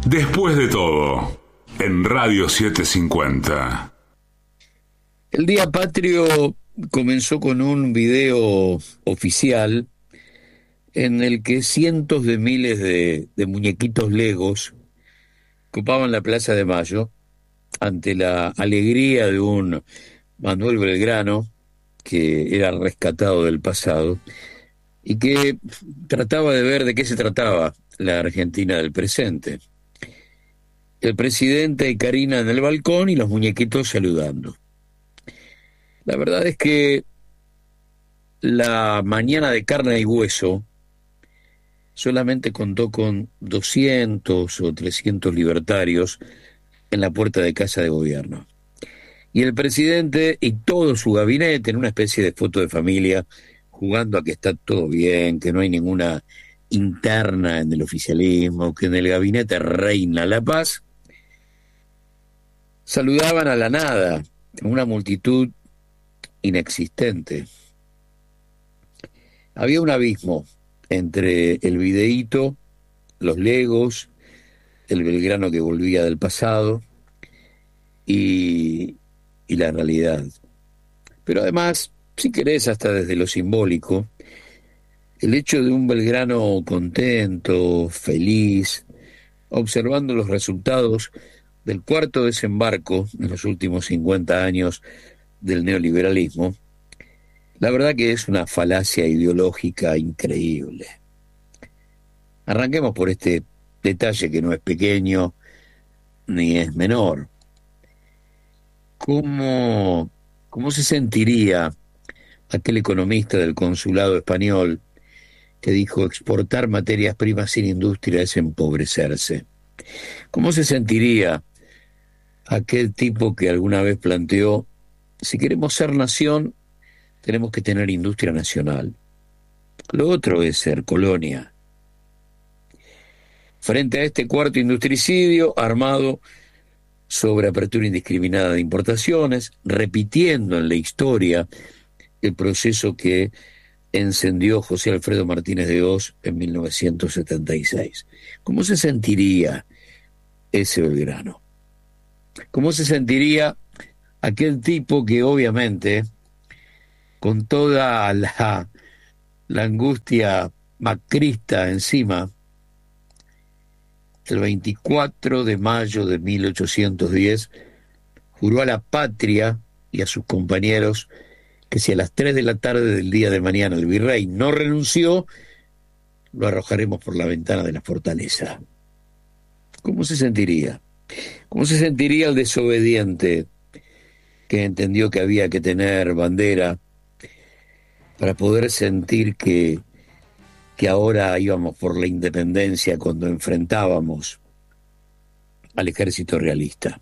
Después de todo, en Radio 750. El Día Patrio comenzó con un video oficial en el que cientos de miles de muñequitos Legos ocupaban la Plaza de Mayo ante la alegría de un Manuel Belgrano que era rescatado del pasado y que trataba de ver de qué se trataba la Argentina del presente. El presidente y Karina en el balcón y los muñequitos saludando. La verdad es que la mañana de carne y hueso solamente contó con 200 o 300 libertarios en la puerta de Casa de Gobierno. Y el presidente y todo su gabinete en una especie de foto de familia, jugando a que está todo bien, que no hay ninguna interna en el oficialismo, que en el gabinete reina la paz, saludaban a la nada, una multitud inexistente. Había un abismo entre el videíto, los Legos, el Belgrano que volvía del pasado y, y la realidad. Pero además, si querés, hasta desde lo simbólico, el hecho de un Belgrano contento, feliz, observando los resultados del cuarto desembarco en los últimos 50 años del neoliberalismo, la verdad que es una falacia ideológica increíble. Arranquemos por este detalle que no es pequeño ni es menor. ¿Cómo, cómo se sentiría aquel economista del consulado español que dijo exportar materias primas sin industria es empobrecerse? ¿Cómo se sentiría aquel tipo que alguna vez planteó, si queremos ser nación, tenemos que tener industria nacional? Lo otro es ser colonia. Frente a este cuarto industricidio armado sobre apertura indiscriminada de importaciones, repitiendo en la historia el proceso que encendió José Alfredo Martínez de Hoz en 1976. ¿Cómo se sentiría ese Belgrano? ¿Cómo se sentiría aquel tipo que obviamente, con toda la angustia macrista encima, el 24 de mayo de 1810, juró a la patria y a sus compañeros que si a las 3 de la tarde del día de mañana el virrey no renunció, lo arrojaremos por la ventana de la fortaleza? ¿Cómo se sentiría? ¿Cómo se sentiría el desobediente que entendió que había que tener bandera para poder sentir que ahora íbamos por la independencia cuando enfrentábamos al ejército realista?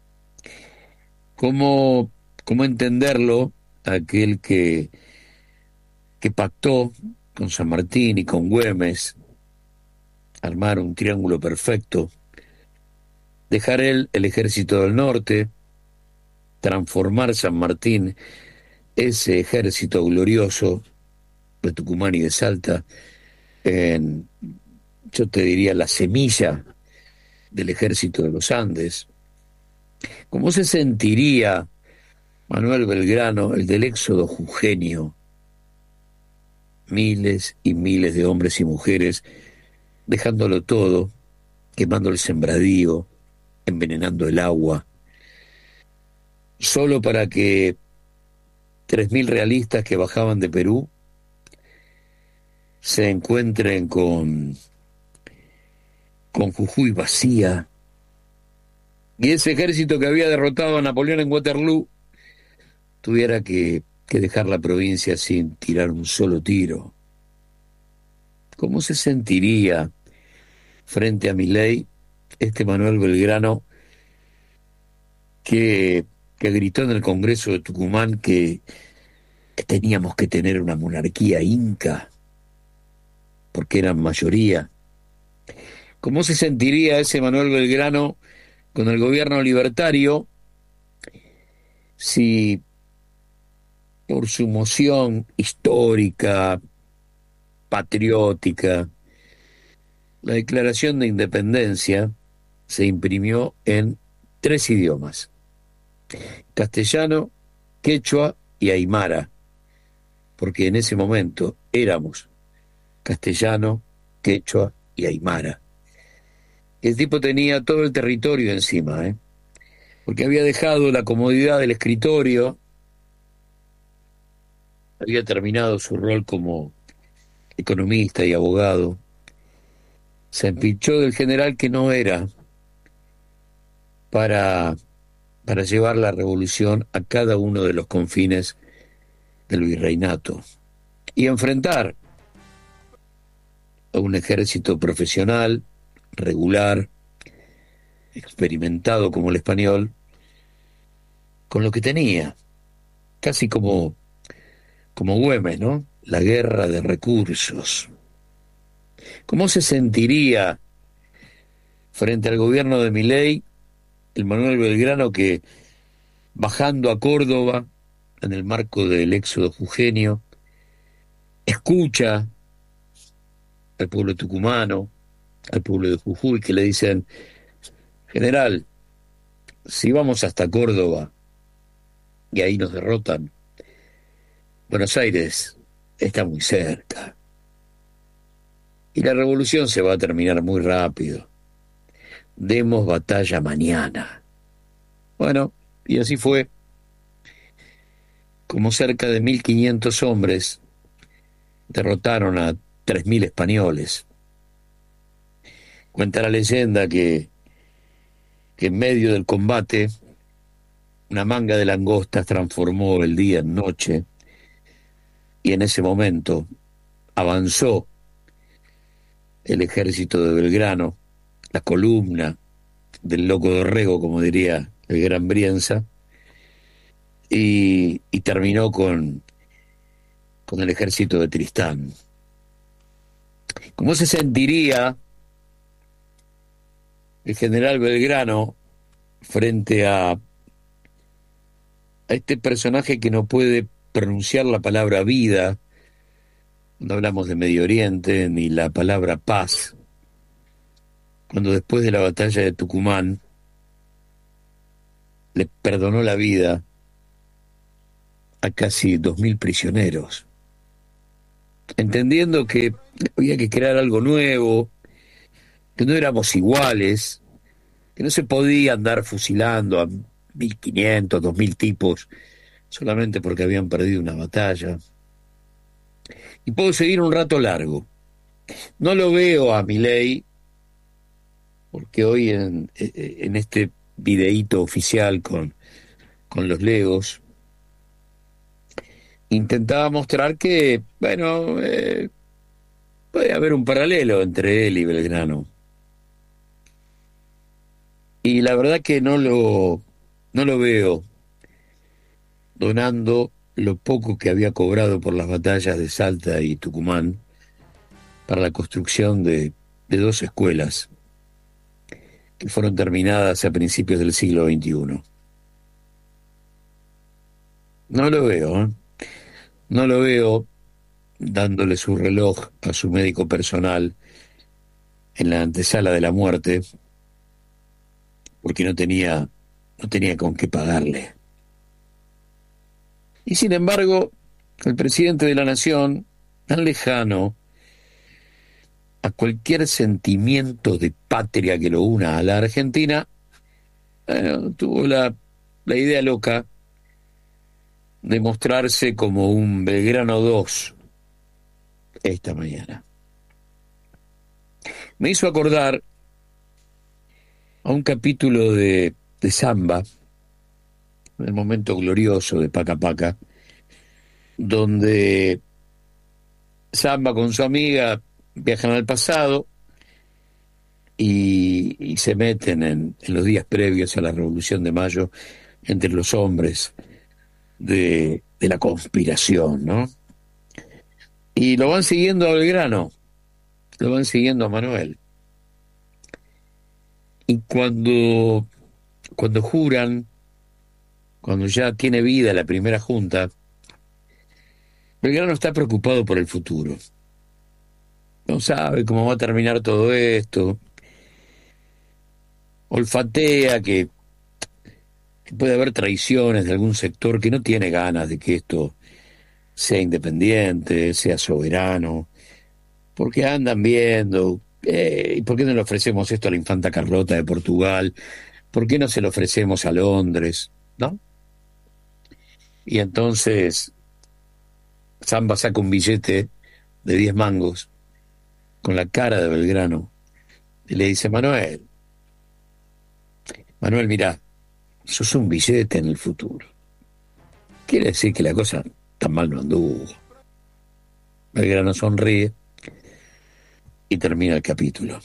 ¿Cómo, cómo entenderlo aquel que pactó con San Martín y con Güemes, armar un triángulo perfecto, dejar él el ejército del norte, transformar San Martín, ese ejército glorioso de Tucumán y de Salta, en, yo te diría, la semilla del ejército de los Andes? ¿Cómo se sentiría Manuel Belgrano, el del éxodo jujeño? Miles y miles de hombres y mujeres dejándolo todo, quemando el sembradío, envenenando el agua, solo para que 3.000 realistas que bajaban de Perú se encuentren con Jujuy vacía, y ese ejército que había derrotado a Napoleón en Waterloo tuviera que dejar la provincia sin tirar un solo tiro. ¿Cómo se sentiría frente a Milei este Manuel Belgrano que gritó en el Congreso de Tucumán que teníamos que tener una monarquía inca porque eran mayoría? ¿Cómo se sentiría ese Manuel Belgrano con el gobierno libertario si por su moción histórica, patriótica, la declaración de independencia, se imprimió en 3 idiomas: castellano, quechua y aymara, porque en ese momento éramos castellano, quechua y aymara. El tipo tenía todo el territorio encima, porque había dejado la comodidad del escritorio, había terminado su rol como economista y abogado, se empinchó del general que no era para, para llevar la revolución a cada uno de los confines del virreinato y enfrentar a un ejército profesional, regular, experimentado como el español, con lo que tenía, casi como Güemes, ¿no? La guerra de recursos. ¿Cómo se sentiría frente al gobierno de Milei el Manuel Belgrano, que bajando a Córdoba en el marco del éxodo jujeño escucha al pueblo tucumano, al pueblo de Jujuy, que le dicen: general, si vamos hasta Córdoba y ahí nos derrotan, Buenos Aires está muy cerca y la revolución se va a terminar muy rápido? Demos batalla mañana. Bueno, y así fue, como cerca de 1.500 hombres derrotaron a 3.000 españoles. Cuenta la leyenda que en medio del combate una manga de langostas transformó el día en noche, y en ese momento avanzó el ejército de Belgrano, la columna del loco Dorrego, como diría el gran Brienza, y terminó con el ejército de Tristán. ¿Cómo se sentiría el general Belgrano frente a este personaje que no puede pronunciar la palabra vida cuando hablamos de Medio Oriente, ni la palabra paz, cuando después de la batalla de Tucumán le perdonó la vida a casi 2.000 prisioneros, entendiendo que había que crear algo nuevo, que no éramos iguales, que no se podía andar fusilando a 1.500, 2.000 tipos solamente porque habían perdido una batalla? Y puedo seguir un rato largo. No lo veo a Milei, porque hoy en este videíto oficial con los Legos intentaba mostrar que, bueno, puede haber un paralelo entre él y Belgrano. Y la verdad que no lo veo donando lo poco que había cobrado por las batallas de Salta y Tucumán para la construcción de 2 escuelas que fueron terminadas a principios del siglo XXI. No lo veo, ¿eh? No lo veo dándole su reloj a su médico personal en la antesala de la muerte, porque no tenía con qué pagarle. Y sin embargo, el presidente de la nación, tan lejano a cualquier sentimiento de patria que lo una a la Argentina, tuvo la idea loca de mostrarse como un Belgrano 2 esta mañana. Me hizo acordar a un capítulo de Samba, el momento glorioso de Paca Paca, donde Samba con su amiga viajan al pasado y se meten en los días previos a la Revolución de Mayo entre los hombres de la conspiración, ¿no? Y lo van siguiendo a Belgrano, lo van siguiendo a Manuel. Y cuando juran, cuando ya tiene vida la primera junta, Belgrano está preocupado por el futuro. No sabe cómo va a terminar todo esto. olfatea que puede haber traiciones de algún sector que no tiene ganas de que esto sea independiente, sea soberano, porque andan viendo, ¿y por qué no le ofrecemos esto a la infanta Carlota de Portugal? ¿Por qué no se lo ofrecemos a Londres? ¿No? Y entonces Zamba saca un billete de 10 mangos con la cara de Belgrano y le dice: Manuel, mirá, sos un billete en el futuro. Quiere decir que la cosa tan mal no anduvo. Belgrano sonríe y termina el capítulo.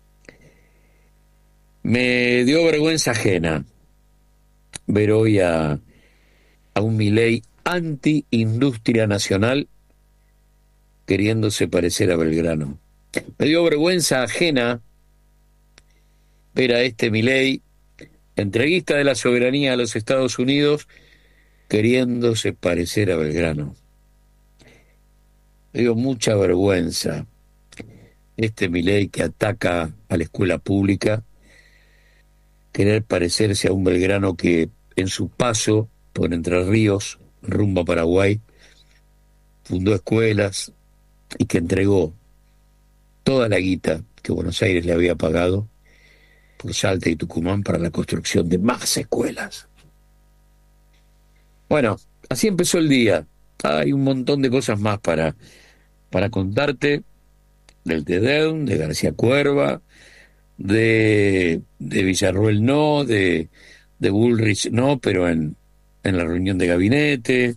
Me dio vergüenza ajena ver hoy a un Milei anti-industria nacional queriéndose parecer a Belgrano. Me dio vergüenza ajena ver a este Milei, entreguista de la soberanía a los Estados Unidos, queriéndose parecer a Belgrano. Me dio mucha vergüenza este Milei que ataca a la escuela pública, querer parecerse a un Belgrano que en su paso por Entre Ríos, rumbo a Paraguay, fundó escuelas y que entregó toda la guita que Buenos Aires le había pagado por Salta y Tucumán para la construcción de más escuelas. Bueno, así empezó el día. Hay un montón de cosas más para contarte, del Tedeum, de García Cuerva, de Villarroel no, de Bullrich no, pero en la reunión de gabinete,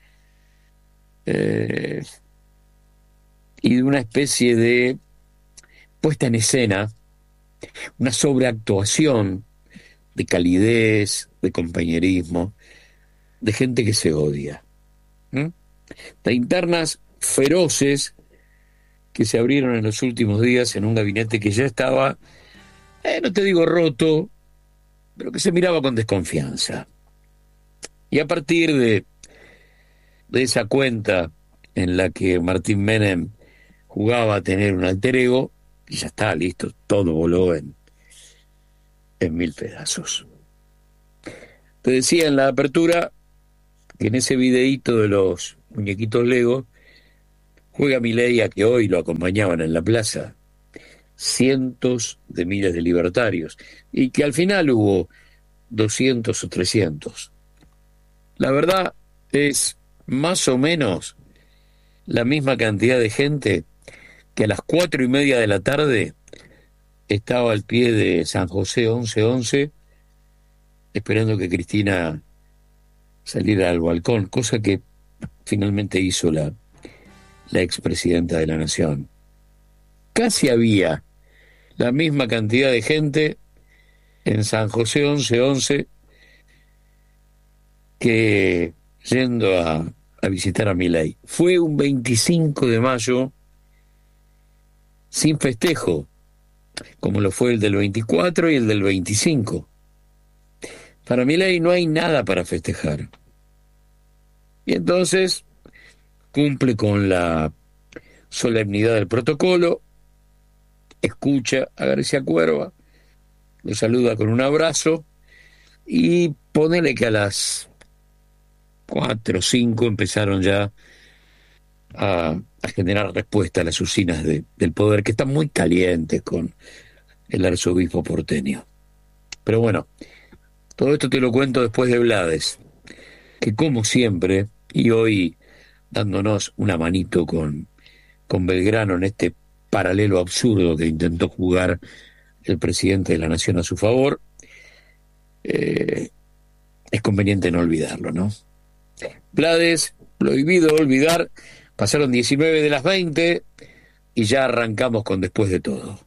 y de una especie de puesta en escena, una sobreactuación de calidez, de compañerismo, de gente que se odia. De internas feroces que se abrieron en los últimos días en un gabinete que ya estaba, no te digo roto, pero que se miraba con desconfianza. Y a partir de esa cuenta en la que Martín Menem jugaba a tener un alter ego, y ya está, listo, todo voló en mil pedazos. Te decía en la apertura que en ese videíto de los muñequitos Lego juega Milei, a que hoy lo acompañaban en la plaza cientos de miles de libertarios, y que al final hubo 200 o 300. La verdad es más o menos la misma cantidad de gente que a las 4:30 de la tarde estaba al pie de San José 1111 esperando que Cristina saliera al balcón, cosa que finalmente hizo la expresidenta de la Nación. Casi había la misma cantidad de gente en San José 1111 que yendo a visitar a Milei. Fue un 25 de mayo sin festejo, como lo fue el del 24 y el del 25. Para Milei no hay nada para festejar. Y entonces cumple con la solemnidad del protocolo, escucha a García Cuerva, lo saluda con un abrazo y ponele que a las 4 o 5 empezaron ya a generar respuesta a las usinas del poder, que están muy calientes con el arzobispo porteño. Pero bueno, todo esto te lo cuento después de Blades, que como siempre, y hoy dándonos una manito con Belgrano en este paralelo absurdo que intentó jugar el presidente de la Nación a su favor, es conveniente no olvidarlo, ¿no? Blades, prohibido olvidar, pasaron 19 de las 20 y ya arrancamos con Después de Todo.